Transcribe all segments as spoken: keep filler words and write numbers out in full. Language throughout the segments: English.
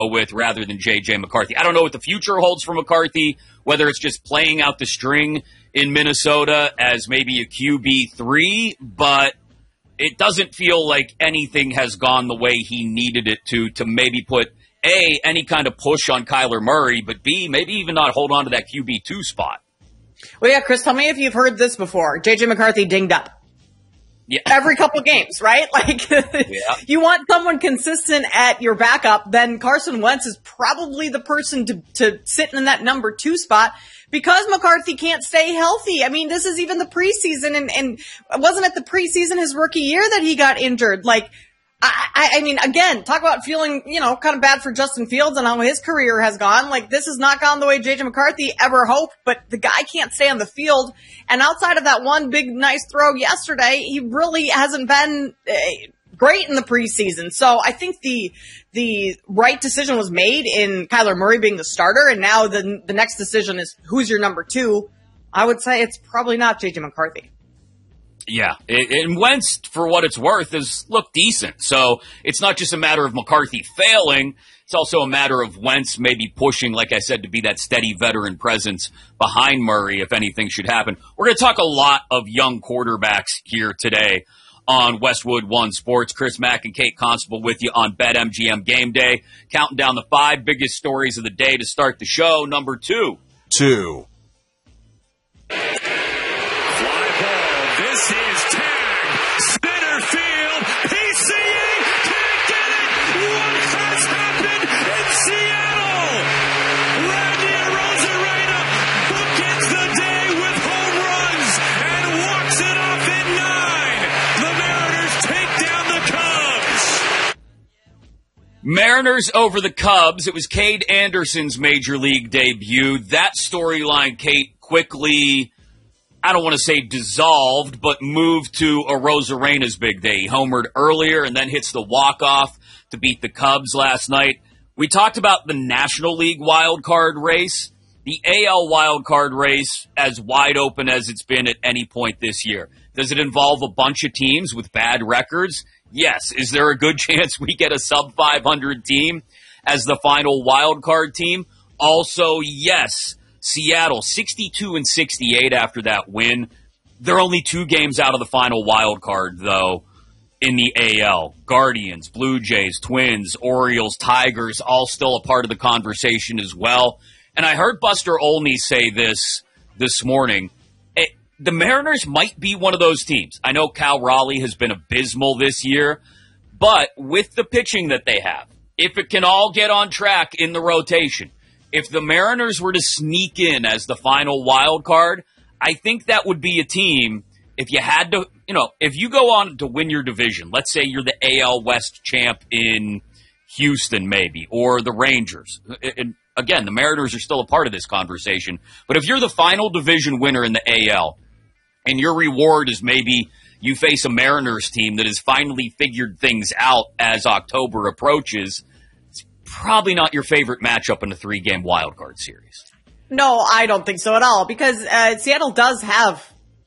with rather than J J McCarthy. I don't know what the future holds for McCarthy, whether it's just playing out the string in Minnesota as maybe a Q B three, but it doesn't feel like anything has gone the way he needed it to, to maybe put, A, any kind of push on Kyler Murray, but B, maybe even not hold on to that Q B two spot. Well, yeah, Chris, tell me if you've heard this before. J J McCarthy dinged up. Yeah. Every couple of games, right? Like, yeah. You want someone consistent at your backup, then Carson Wentz is probably the person to, to sit in that number two spot because McCarthy can't stay healthy. I mean, this is even the preseason, and, and wasn't it the preseason his rookie year that he got injured? Like, I, I mean, again, talk about feeling, you know, kind of bad for Justin Fields and how his career has gone. Like, this has not gone the way J J McCarthy ever hoped, but the guy can't stay on the field. And outside of that one big, nice throw yesterday, he really hasn't been uh, great in the preseason. So I think the, the right decision was made in Kyler Murray being the starter. And now the, the next decision is who's your number two. I would say it's probably not J J McCarthy. Yeah, and Wentz, for what it's worth, has looked decent. So it's not just a matter of McCarthy failing. It's also a matter of Wentz maybe pushing, like I said, to be that steady veteran presence behind Murray if anything should happen. We're going to talk a lot of young quarterbacks here today on Westwood One Sports. Chris Mack and Kate Constable with you on BetMGM Game Day. Counting down the five biggest stories of the day to start the show. Number two. Two. This is tag. Center field. P C A can't get it. What has happened in Seattle? Randy Arozarena bookends the day with home runs and walks it off in nine. The Mariners take down the Cubs. Mariners over the Cubs. It was Cade Anderson's major league debut. That storyline, Kate, quickly, I don't want to say dissolved, but moved to Arozarena's big day. He homered earlier and then hits the walk-off to beat the Cubs last night. We talked about the National League wild card race. The A L wild card race as wide open as it's been at any point this year. Does it involve a bunch of teams with bad records? Yes. Is there a good chance we get a sub five hundred team as the final wild card team? Also, yes. Seattle, sixty-two and sixty-eight after that win. They're only two games out of the final wild card, though, in the A L. Guardians, Blue Jays, Twins, Orioles, Tigers, all still a part of the conversation as well. And I heard Buster Olney say this this morning. It, the Mariners might be one of those teams. I know Cal Raleigh has been abysmal this year, but with the pitching that they have, if it can all get on track in the rotation, if the Mariners were to sneak in as the final wild card, I think that would be a team, if you had to, you know, if you go on to win your division, let's say you're the A L West champ in Houston maybe, or the Rangers. And again, the Mariners are still a part of this conversation. But if you're the final division winner in the A L, and your reward is maybe you face a Mariners team that has finally figured things out as October approaches, probably not your favorite matchup in a three-game wildcard series. No, I don't think so at all, because uh, Seattle does have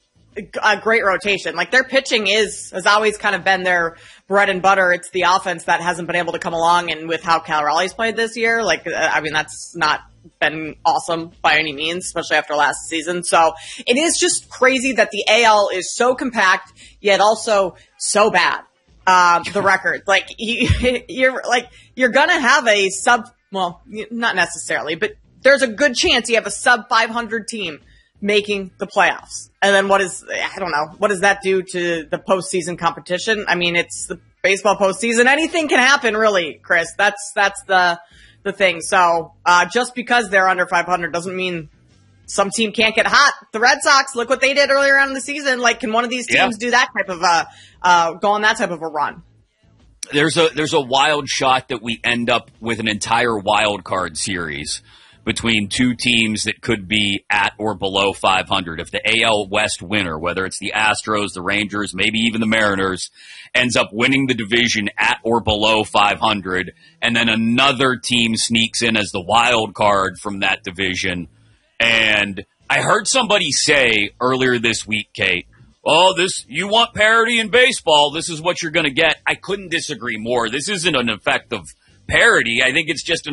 a great rotation. Like, their pitching is, has always kind of been their bread and butter. It's the offense that hasn't been able to come along, and with how Cal Raleigh's played this year, like, uh, I mean, that's not been awesome by any means, especially after last season. So it is just crazy that the A L is so compact, yet also so bad. Um, the record, like, you, you're like, you're gonna have a sub, well, not necessarily, but there's a good chance you have a sub five hundred team making the playoffs. And then what is, I don't know, what does that do to the postseason competition? I mean, it's the baseball postseason. Anything can happen, really, Chris. That's, that's the, the thing. So, uh, just because they're under five hundred doesn't mean some team can't get hot. The Red Sox, look what they did earlier on in the season. Like, can one of these teams yeah. do that type of a, uh, go on that type of a run? There's a, there's a wild shot that we end up with an entire wild card series between two teams that could be at or below five hundred. If the A L West winner, whether it's the Astros, the Rangers, maybe even the Mariners, ends up winning the division at or below five hundred, and then another team sneaks in as the wild card from that division. And I heard somebody say earlier this week, Kate, oh, this, you want parity in baseball, this is what you're going to get. I couldn't disagree more. This isn't an effect of parody. I think it's just an